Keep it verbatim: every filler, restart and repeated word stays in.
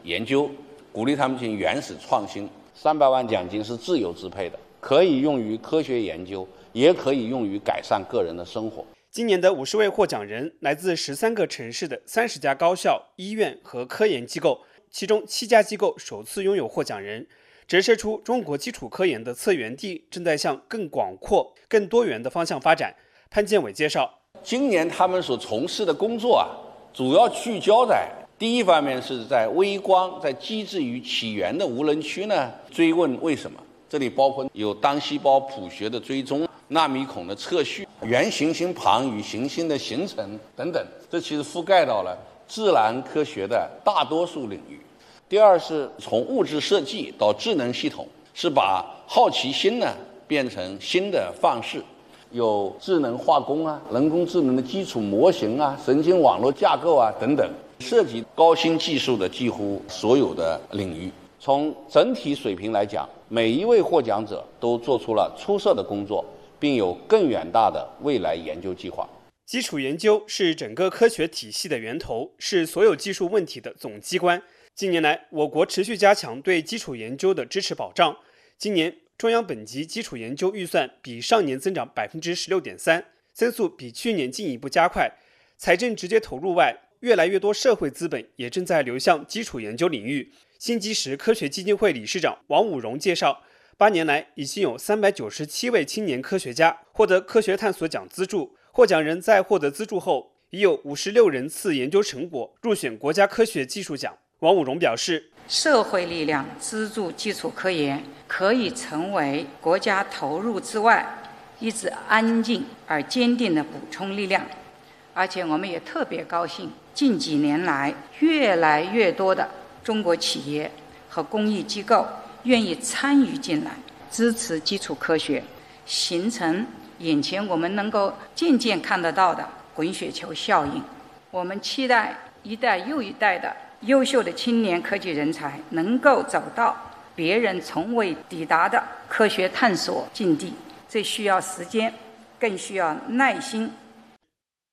研究，鼓励他们进行原始创新。三百万奖金是自由支配的，可以用于科学研究，也可以用于改善个人的生活。 今年的五十位获奖人来自十三个城市的三十家高校、医院和科研机构，其中七家机构首次拥有获奖人，折射出中国基础科研的策源地正在向更广阔、更多元的方向发展。潘建伟介绍， 今年他们所从事的工作啊，主要聚焦在第一方面是在微光在机制与起源的无人区呢追问为什么，这里包括有单细胞谱学的追踪、纳米孔的测序、原行星盘与行星的形成等等，这其实覆盖到了自然科学的大多数领域。第二是从物质设计到智能系统，是把好奇心呢变成新的范式，有智能化工啊、人工智能的基础模型啊、神经网络架构啊等等，涉及高新技术的几乎所有的领域。从整体水平来讲，每一位获奖者都做出了出色的工作，并有更远大的未来研究计划。 基础研究是整个科学体系的源头，是所有技术问题的总机关。近年来，我国持续加强对基础研究的支持保障。今年，中央本级基础研究预算比上年增长 百分之十六点三， 增速比去年进一步加快。财政直接投入外，越来越多社会资本也正在流向基础研究领域。新基石科学基金会理事长王武荣介绍，八年来已经有三百九十七位青年科学家获得科学探索奖资助，获奖人在获得资助后，已有五十六人次研究成果入选国家科学技术奖。王武荣表示， 社会力量资助基础科研可以成为国家投入之外一支安静而坚定的补充力量。而且我们也特别高兴，近几年来越来越多的中国企业和公益机构愿意参与进来，支持基础科学，形成眼前我们能够渐渐看得到的滚雪球效应。我们期待一代又一代的优秀的青年科技人才能够走到别人从未抵达的科学探索境地，这需要时间，更需要耐心